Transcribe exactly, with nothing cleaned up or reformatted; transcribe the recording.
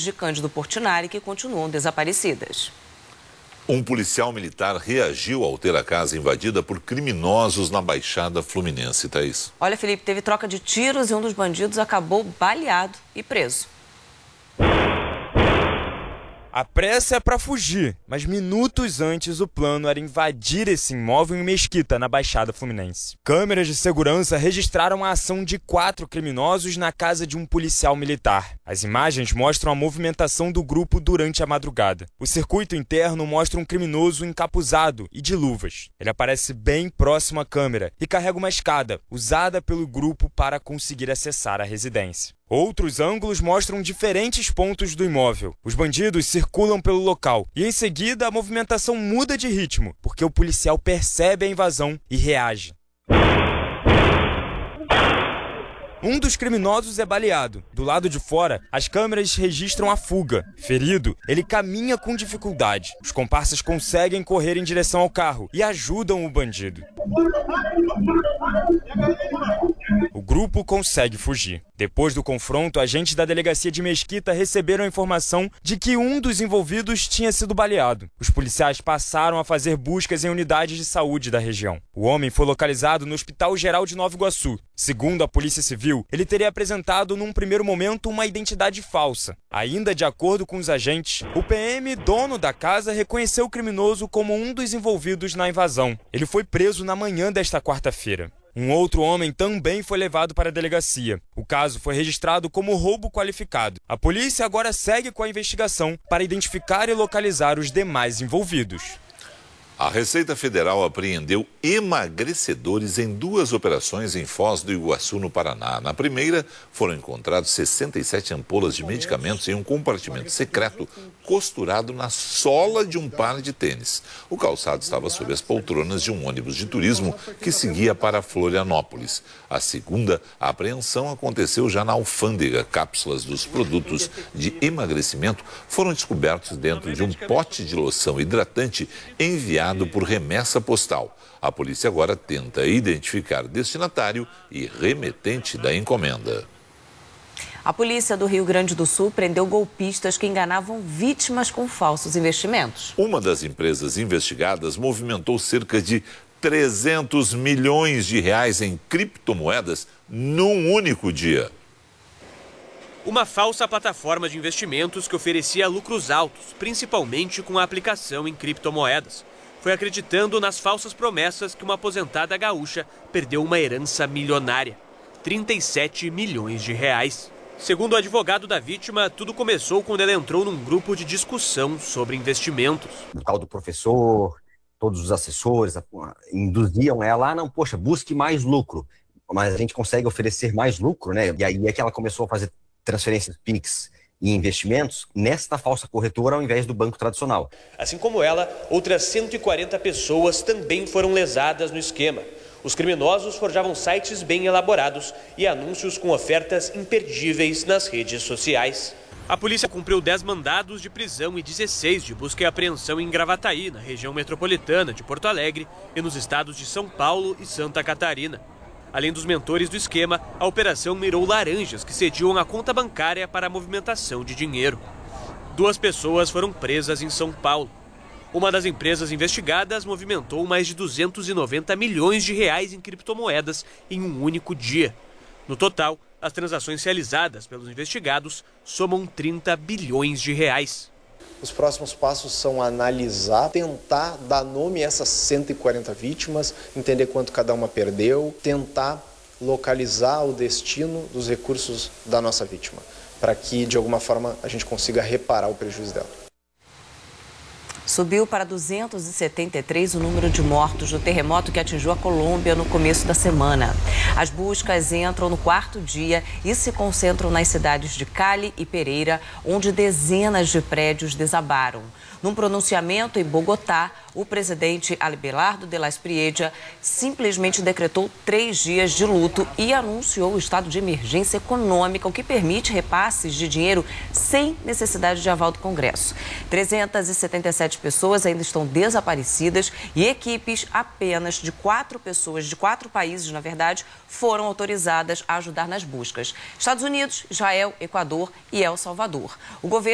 de Cândido Portinari que continuam desaparecidas. Um policial militar reagiu ao ter a casa invadida por criminosos na Baixada Fluminense, Thaís. Olha, Felipe, teve troca de tiros e um dos bandidos acabou baleado e preso. A pressa é para fugir, mas minutos antes o plano era invadir esse imóvel em Mesquita, na Baixada Fluminense. Câmeras de segurança registraram a ação de quatro criminosos na casa de um policial militar. As imagens mostram a movimentação do grupo durante a madrugada. O circuito interno mostra um criminoso encapuzado e de luvas. Ele aparece bem próximo à câmera e carrega uma escada, usada pelo grupo para conseguir acessar a residência. Outros ângulos mostram diferentes pontos do imóvel. Os bandidos circulam pelo local e, em seguida, a movimentação muda de ritmo, porque o policial percebe a invasão e reage. Um dos criminosos é baleado. Do lado de fora, as câmeras registram a fuga. Ferido, ele caminha com dificuldade. Os comparsas conseguem correr em direção ao carro e ajudam o bandido. O grupo consegue fugir. Depois do confronto, agentes da delegacia de Mesquita receberam a informação de que um dos envolvidos tinha sido baleado. Os policiais passaram a fazer buscas em unidades de saúde da região. O homem foi localizado no Hospital Geral de Nova Iguaçu. Segundo a Polícia Civil, ele teria apresentado num primeiro momento uma identidade falsa. Ainda de acordo com os agentes, o P M, dono da casa, reconheceu o criminoso como um dos envolvidos na invasão. Ele foi preso na manhã desta quarta-feira. Um outro homem também foi levado para a delegacia. O caso foi registrado como roubo qualificado. A polícia agora segue com a investigação para identificar e localizar os demais envolvidos. A Receita Federal apreendeu emagrecedores em duas operações em Foz do Iguaçu, no Paraná. Na primeira, foram encontrados sessenta e sete ampolas de medicamentos em um compartimento secreto costurado na sola de um par de tênis. O calçado estava sob as poltronas de um ônibus de turismo que seguia para Florianópolis. A segunda, a apreensão aconteceu já na alfândega. Cápsulas dos produtos de emagrecimento foram descobertos dentro de um pote de loção hidratante enviado por remessa postal. A polícia agora tenta identificar destinatário e remetente da encomenda. A polícia do Rio Grande do Sul prendeu golpistas que enganavam vítimas com falsos investimentos. Uma das empresas investigadas movimentou cerca de trezentos milhões de reais em criptomoedas num único dia. Uma falsa plataforma de investimentos que oferecia lucros altos, principalmente com a aplicação em criptomoedas. Foi acreditando nas falsas promessas que uma aposentada gaúcha perdeu uma herança milionária, trinta e sete milhões de reais. Segundo o advogado da vítima, tudo começou quando ela entrou num grupo de discussão sobre investimentos. O tal do professor, todos os assessores induziam ela, ah, não, poxa, busque mais lucro. Mas a gente consegue oferecer mais lucro, né? E aí é que ela começou a fazer transferências Pix e investimentos nesta falsa corretora ao invés do banco tradicional. Assim como ela, outras cento e quarenta pessoas também foram lesadas no esquema. Os criminosos forjavam sites bem elaborados e anúncios com ofertas imperdíveis nas redes sociais. A polícia cumpriu dez mandados de prisão e dezesseis de busca e apreensão em Gravataí, na região metropolitana de Porto Alegre e nos estados de São Paulo e Santa Catarina. Além dos mentores do esquema, a operação mirou laranjas que cediam a conta bancária para a movimentação de dinheiro. Duas pessoas foram presas em São Paulo. Uma das empresas investigadas movimentou mais de duzentos e noventa milhões de reais em criptomoedas em um único dia. No total, as transações realizadas pelos investigados somam trinta bilhões de reais. Os próximos passos são analisar, tentar dar nome a essas cento e quarenta vítimas, entender quanto cada uma perdeu, tentar localizar o destino dos recursos da nossa vítima, para que, de alguma forma, a gente consiga reparar o prejuízo dela. Subiu para duzentos e setenta e três o número de mortos no terremoto que atingiu a Colômbia no começo da semana. As buscas entram no quarto dia e se concentram nas cidades de Cali e Pereira, onde dezenas de prédios desabaram. Num pronunciamento em Bogotá, o presidente Abelardo de la Espriella simplesmente decretou três dias de luto e anunciou o estado de emergência econômica, o que permite repasses de dinheiro sem necessidade de aval do Congresso. trezentas e setenta e sete pessoas ainda estão desaparecidas e equipes apenas de quatro pessoas, de quatro países, na verdade, foram autorizadas a ajudar nas buscas. Estados Unidos, Israel, Equador e El Salvador. O governo